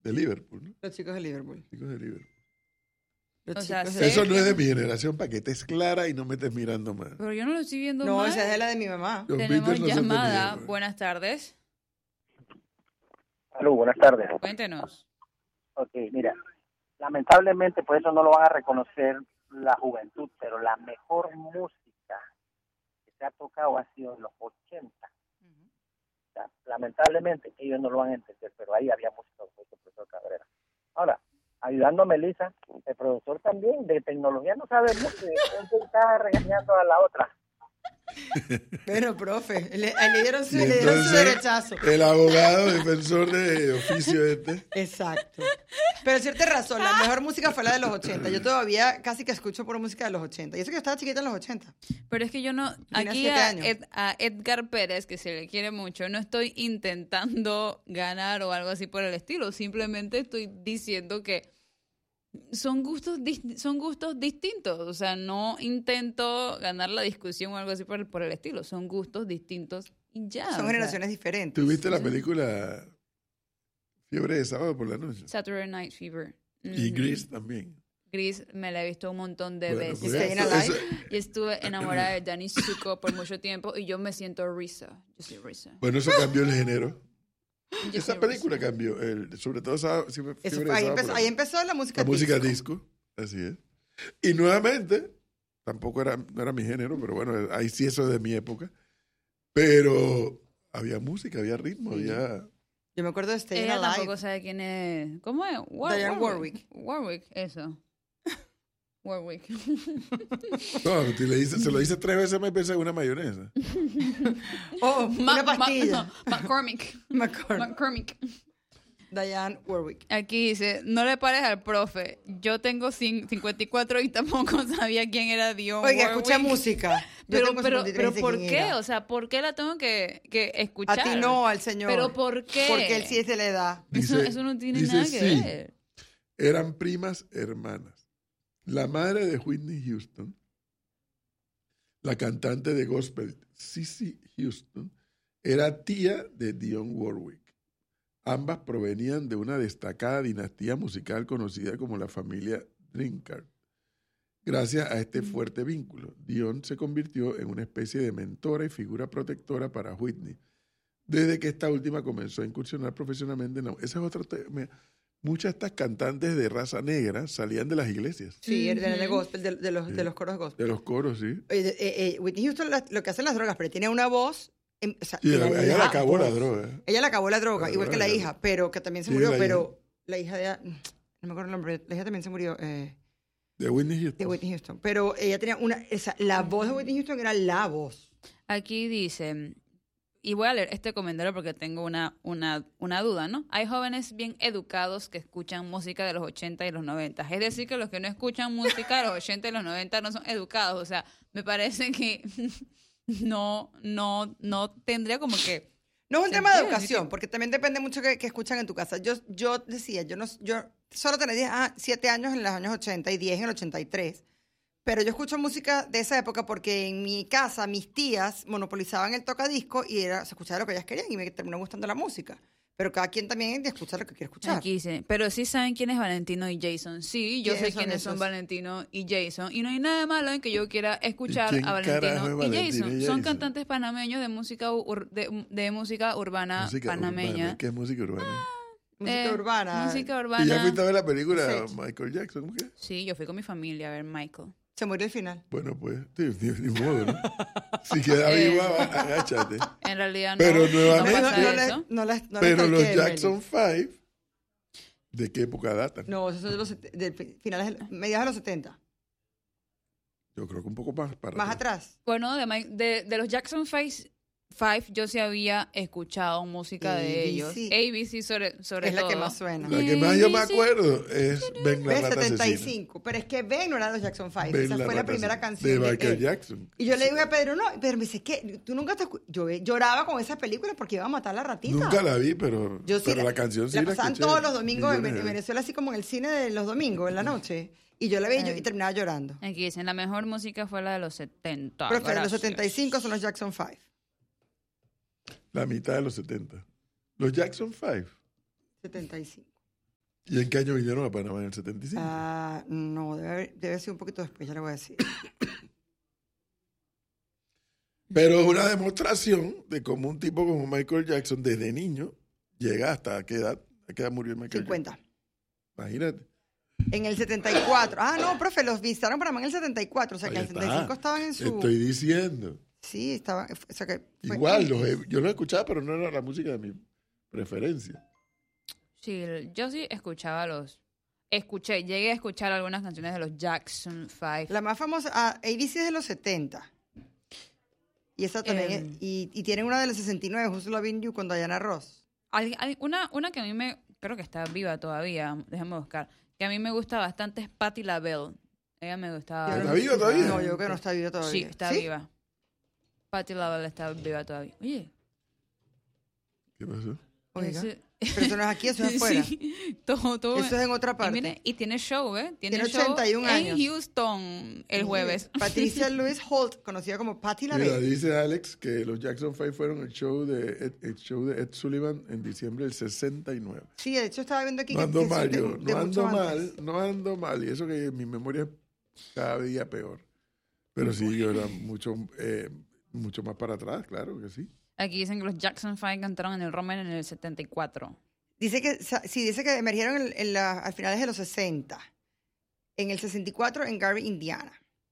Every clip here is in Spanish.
De Liverpool, ¿no? Los chicos de Liverpool. Chicos de Liverpool. Los O sea, chicos sí. de... Eso no es de mi generación, para que estés clara y no me estés mirando más. Pero yo no lo estoy viendo No, mal. esa es de la de mi mamá. Los Tenemos Beatles no son de mi llamada. época. Buenas tardes. Aló, buenas tardes. Cuéntenos. Ok, mira, lamentablemente por eso no lo van a reconocer la juventud, pero la mejor música que se ha tocado ha sido en los 80. O sea, lamentablemente ellos no lo van a entender, pero ahí había música con el profesor Cabrera. Ahora, ayudando a Melissa, el profesor también de tecnología no sabe mucho, él está regañando a la otra. Bueno, profe, le dieron su, Y le dieron su entonces, derechazo. el abogado defensor de oficio Exacto. Pero cierta razón, la mejor música fue la de los 80. Yo todavía casi que escucho por música de los 80. Y eso que yo estaba chiquita en los 80. Pero es que yo no... Tiene Aquí 7 años. a Edgar Pérez, que se le quiere mucho, no estoy intentando ganar o algo así por el estilo. Simplemente estoy diciendo que son gustos distintos. O sea, no intento ganar la discusión o algo así por el estilo. Son gustos distintos y ya. Son generaciones diferentes. ¿Tuviste la película Fiebre de Sábado por la Noche? Saturday Night Fever. Y Grease también. Grease me la he visto un montón de Bueno, veces. pues Staying eso- Alive. eso- Y estuve enamorada de Danny Zuko por mucho tiempo y yo me siento Risa. Yo soy Risa. Bueno, eso cambió el género. Yo Esa soy película Risa. cambió, sobre todo Eso Fiebre fue- de ahí, Sábado empezó, por la ahí Noche. empezó la música La música disco. disco, así es. Y nuevamente, tampoco no era mi género, pero bueno, ahí sí eso es de mi época. Pero había música, había ritmo, Sí. había... Yo me acuerdo de Staying Ella Alive. tampoco sabe quién es. ¿Cómo es? Dionne Warwick. Warwick, eso. Warwick. No, se lo dice 3 veces, me pensé en una mayonesa. Oh, una pastilla. no, McCormick. McCormick. Diane Warwick. Aquí dice, no le pares al profe. Yo tengo 54 y tampoco sabía quién era Dionne Oiga, Warwick. escucha música. Yo Pero, tengo pero, 53 pero y sé ¿por quién qué? era. O sea, ¿por qué la tengo que escuchar? A ti no, al señor. ¿Pero por qué? Porque él sí es de la edad. Eso no tiene dice nada que sí. ver. Eran primas hermanas. La madre de Whitney Houston, la cantante de gospel Cissy Houston, era tía de Dionne Warwick. Ambas provenían de una destacada dinastía musical conocida como la familia Drinkard. Gracias a este fuerte vínculo, Dionne se convirtió en una especie de mentora y figura protectora para Whitney, desde que esta última comenzó a incursionar profesionalmente en la... Ese es otro tema. Muchas de estas cantantes de raza negra salían de las iglesias, Sí, de gospel, de los coros gospel. de los coros, sí. Oye, Whitney Houston lo que hacen las drogas, pero tiene una voz... o sea, Sí, tiene ella le una acabó la voz. droga. Ella le acabó la droga, La igual que droga, la la hija, pero que también se Sí, murió. la Pero la hija de... No me acuerdo el nombre. La hija también se murió. De Whitney De Houston. Whitney Houston. Pero ella tenía la voz de Whitney Houston era la voz. Aquí dice, y voy a leer este comentario porque tengo una duda, ¿no? Hay jóvenes bien educados que escuchan música de los 80 y los 90. Es decir, que los que no escuchan música de los 80 y los 90 no son educados. O sea, me parece que no tendría como que... No es un tema de Sentido, educación, porque también depende mucho que escuchan en tu casa. Yo decía, yo solo tenía 7 años en los años 80 y 10 en el 83. Pero yo escucho música de esa época porque en mi casa mis tías monopolizaban el tocadisco y se escuchaba lo que ellas querían y me terminó gustando la música. Pero cada quien también escucha lo que quiere escuchar. Aquí dice, pero sí saben quién es Valentino y Jason. Sí, yo sé ¿Quiénes son quiénes son esos? Valentino y Jason. Y no hay nada malo en que yo quiera escuchar quién a carajo Valentino es y Valentino Jason. y Son Jason? cantantes panameños de música de música urbana Música panameña. urbana. ¿Qué es música urbana? Música urbana. Música ¿Y ya urbana. fuiste a ver la película Sí. Michael Jackson? ¿Cómo que? Sí, yo fui con mi familia a ver Michael. Se murió al final. Bueno, pues, ni modo, ¿no? Si queda viva, agáchate. En realidad no. Pero no nuevamente- pasa eso. Pero los stalkeé, Jackson 5, ¿de qué época datan? No, esos son finales, mediados de los 70. Yo creo que un poco más para Más atrás. Bueno, de los Jackson 5, yo sí había escuchado música de ABC. ellos. ABC sobre Es la todo. que más suena. La que más yo me acuerdo es Ben la ¿Ves? rata asesina. 75. Pero es que Ben no era los Jackson 5. Ben Esa la fue la rata primera asesina. canción de Michael él. Jackson. Y yo le digo a Pedro, no, Pedro me dice, ¿qué? ¿Tú nunca yo lloraba con esa película porque iba a matar a la ratita? Nunca la vi, pero la canción sí la pasaban escuché todos los domingos en millones de veces. Venezuela, así como en el cine de los domingos, en la noche. Y yo la veía y terminaba llorando. Aquí dicen, la mejor música fue la de los 70. Pero los gracias. 75 son los Jackson 5. La mitad de los 70. Los Jackson 5. 75. ¿Y en qué año vinieron a Panamá? ¿En el 75? No, debe ser un poquito después, ya le voy a decir. Pero es una demostración de cómo un tipo como Michael Jackson, desde niño, llega hasta qué edad. ¿A qué edad murió Michael 50. Jackson? Imagínate. En el 74. No, profe, los visitaron Panamá en el 74. O sea, que en el 75 estaban en su... Estoy diciendo. Sí, estaban... O sea, que Igual, yo los escuchaba, pero no era la música de mi preferencia. Sí, yo sí escuchaba llegué a escuchar algunas canciones de los Jackson 5. La más famosa, ABC es de los 70. Y esa también, y tienen una de los 69, Who's Loving You, con Diana Ross. Una que a mí creo que está viva todavía, déjame buscar, que a mí me gusta bastante es Patti LaBelle. Ella me gustaba. ¿Está viva todavía? No, yo creo que no está viva todavía. Sí, está viva. Patti LaBelle está viva todavía. Oye. ¿Qué pasó? Oiga, pero eso no es aquí, eso es afuera. Sí, todo. Eso es en otra parte. Y tiene show, ¿eh? Tiene show 81 años. en Houston el jueves. Patricia Louise Holt, conocida como Patti Mira, LaBelle. dice Alex que los Jackson 5 fueron el show de Ed Sullivan en diciembre del 69. Sí, de hecho estaba viendo aquí No ando que mal, de yo. mucho No ando antes. mal, no ando mal. Y eso que mi memoria es cada día peor. Pero sí, yo era mucho más para atrás, claro que sí. Aquí dicen que los Jackson 5 cantaron en el Roman en el 74. Dice que emergieron a finales de los 60. En el 64 en Gary, Indiana.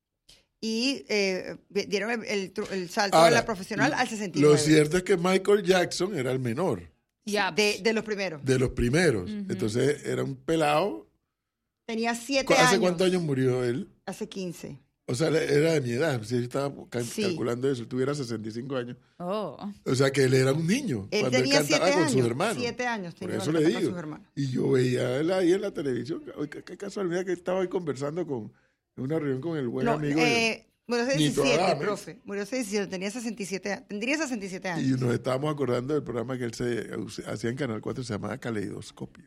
Y dieron el salto Ahora, de la profesional al 69. Lo cierto es que Michael Jackson era el menor Ya. De los primeros. de los primeros. Ujú. Entonces era un pelado. Tenía 7 años. ¿Hace cuántos años murió él? Hace 15. O sea, era de mi edad. Si yo estaba Sí. calculando eso, tuviera 65 años. Oh. O sea, que él era un niño Él cuando él tenía 7 cantaba con años. sus hermanos. 7 años Por tenía eso cuando le cantaba con digo. sus hermanos. Y yo veía a él ahí en la televisión. Oye, qué casualidad que estaba hoy conversando en una reunión con el buen amigo. Murió hace Nito 17, Adames. profe. Murió hace 17, tendría 67 años. Y nos estábamos acordando del programa que él hacía en Canal 4, se llamaba Caleidoscopio.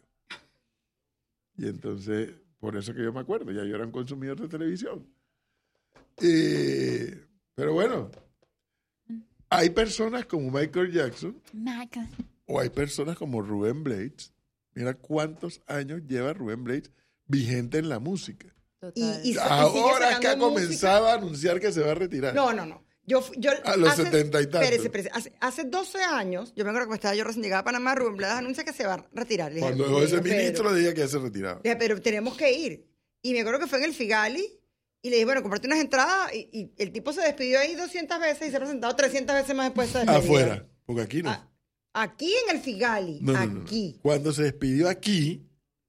Y entonces, por eso que yo me acuerdo, ya yo era un consumidor de televisión. Pero bueno, hay personas como Michael Jackson o hay personas como Rubén Blades. Mira cuántos años lleva Rubén Blades vigente en la música. Total. Y sigue Ahora es que ha sacando música. comenzado a anunciar que se va a retirar. No. Yo A los 70 y tantos. Espérese. Hace 12 años, yo me acuerdo que estaba yo recién llegada a Panamá, Rubén Blades anuncia que se va a retirar. Le dije, Cuando dejó de ser "Pedro". ministro, le dije que ya se retiraba. Le dije, pero tenemos que ir. Y me acuerdo que fue en el Figali y le dije, bueno, comprate unas entradas. Y el tipo se despidió ahí 200 veces y se ha presentado 300 veces más después de esa despedida. Afuera, porque aquí no. Aquí en el Figali, No. aquí. Cuando se despidió aquí,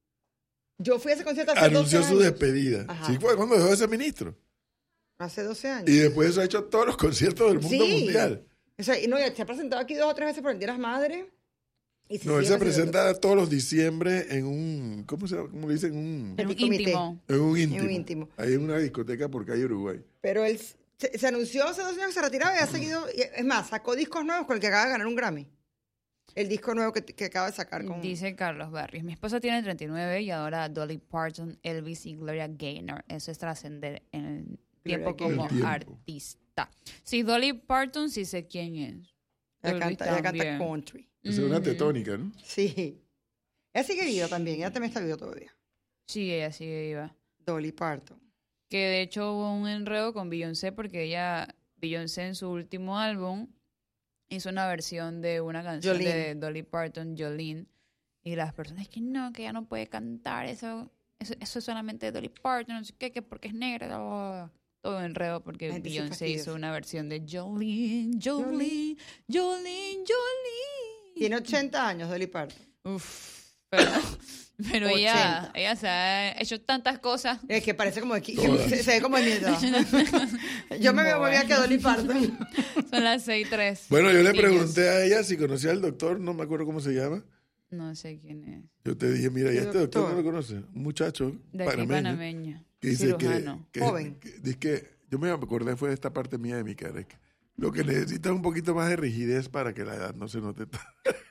Yo fui a ese concierto hace 12 anunció años. su despedida. Ajá. Sí, fue cuando dejó de ser ministro. Hace 12 años. Y después eso ha hecho todos los conciertos del mundo Sí. mundial. O sea, y no, se ha presentado aquí 2 o 3 veces por el Día de las Madres. Y No, él sigue se presenta todos los diciembre en un, ¿cómo le dicen? En un Petit comité. íntimo. En un íntimo. En un íntimo. Ahí en una discoteca por calle Uruguay. Pero él se anunció hace 2 años que se retiraba y ha seguido. Es más, sacó discos nuevos con el que acaba de ganar un Grammy. El disco nuevo que acaba de sacar con. Dice Carlos Barrios, mi esposa tiene 39 y adora a Dolly Parton, Elvis y Gloria Gaynor. Eso es trascender en el tiempo Gloria como Gaynor. artista. Sí, Dolly Parton sí sé quién es. Ella Elvis canta también. country. Es una Ujú. tetónica, ¿no? Sí. Ella sigue viva también. Ella también está viva todavía. Sí, ella sigue viva. Dolly Parton. Que de hecho hubo un enredo con Beyoncé porque Beyoncé en su último álbum hizo una versión de una canción Jolene. de Dolly Parton, Jolene, y las personas que ya no puede cantar, eso es solamente de Dolly Parton, no sé qué, que porque es negra, bla, bla, bla. Todo un enredo porque La gente sí Beyoncé fastidiosa. hizo una versión de Jolene, Jolene, Jolene, Jolene. Tiene 80 años, Dolly Parton. Uf, pero 80. ella se ha hecho tantas cosas. Es que parece como aquí. Todas. Se ve como en mi edad. Yo me veo muy bien que Dolly Parton. Son las 6:03. Bueno, yo le Niños. pregunté a ella si conocía al doctor, no me acuerdo cómo se llama. No sé quién es. Yo te dije, mira, ¿y ¿Qué este doctor doctor? no lo conoce? Un muchacho De aquí panameño panameño. que dice Cirujano. Joven. dice que yo me acordé fue de esta parte mía de mi cara, que lo que necesita es un poquito más de rigidez para que la edad no se note tanto.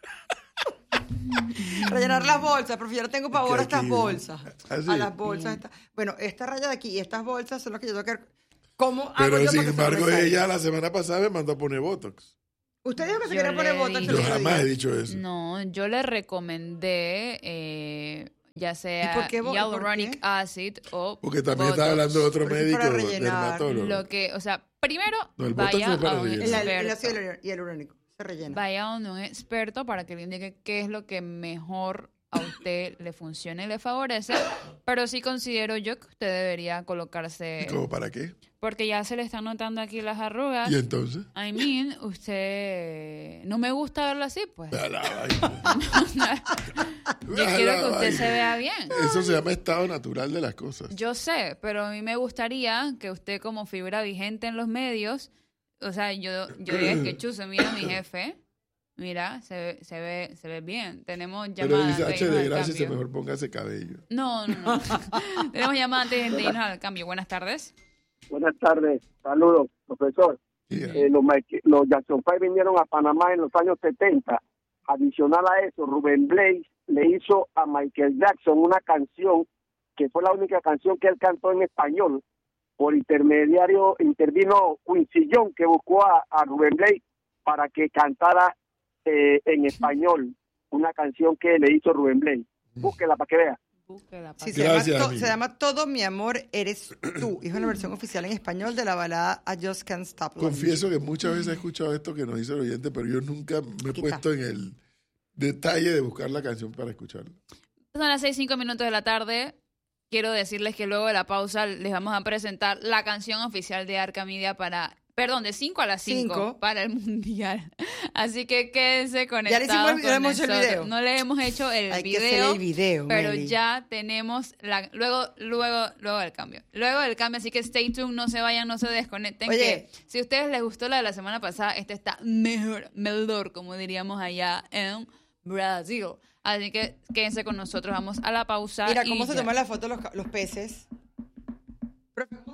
Rellenar las bolsas, profe, yo le tengo pavor a estas Aquí, bolsas. ¿ah, sí? A las bolsas. Bueno, esta raya de aquí y estas bolsas son las que yo tengo que... ¿Cómo hago Pero yo sin para que se me embargo, resalten? ella la semana pasada me mandó a poner Botox. Usted dijo que se Yo quería poner le botox. dije- el Yo otro jamás día. he dicho eso. No, yo le recomendé, ya sea ¿Y por qué hyaluronic por qué? acid o Porque también Botox. está hablando de otro Porque es médico, para rellenar. dermatólogo. Lo que, o sea, primero No, el Botox vaya no es para a un rellenar. El experto. ácido hialurónico se rellena. Vaya donde un experto para que le indique qué es lo que mejor a usted le funcione y le favorece, pero sí considero yo que usted debería colocarse, ¿Y cómo para qué? porque ya se le están notando aquí las arrugas. ¿Y entonces? I mean, usted no me gusta verlo así, pues. A la vaina. Yo A quiero la que usted vaina. se vea bien. Eso se llama estado natural de las cosas. Yo sé, pero a mí me gustaría que usted como figura vigente en los medios, o sea, yo diría que Chuzo, mira mi jefe, mira, se ve bien. Tenemos Pero llamadas dice antes de H irnos de al gracia, se cambio. mejor póngase cabello. No. Tenemos llamadas antes de irnos al cambio. Buenas tardes. Buenas tardes, saludos, profesor. Diga. Los Jackson 5 vinieron a Panamá en los años 70. Adicional a eso, Rubén Blades le hizo a Michael Jackson una canción que fue la única canción que él cantó en español. Por intervino Quincy Jones, que buscó a Rubén Blades para que cantara en español una canción que le hizo Rubén Blades. Búsquela para que vea. Búsquela, Sí, Gracias, se amigo. llama Todo mi amor eres tú. Y es una versión oficial en español de la balada I Just Can't Stop Loving You. Confieso que muchas veces he escuchado esto que nos dice el oyente, pero yo nunca me he Aquí puesto en el detalle de buscar la canción para escucharla. Son las 6:05 de la tarde. Quiero decirles que luego de la pausa les vamos a presentar la canción oficial de Arca Media de 5 a las 5 5. para el Mundial. Así que quédense conectados hicimos el- con ya hemos hecho el nosotros. video. No le hemos hecho el Hay que hacer el video, pero Meli. ya tenemos luego del cambio. Luego del cambio, así que stay tuned, no se vayan, no se desconecten. Oye. Que si a ustedes les gustó la de la semana pasada, esta está mejor, como diríamos allá en Brasil. Así que quédense con nosotros, vamos a la pausa. Mira y cómo se ya. toman la foto los peces. Profe, ¿cómo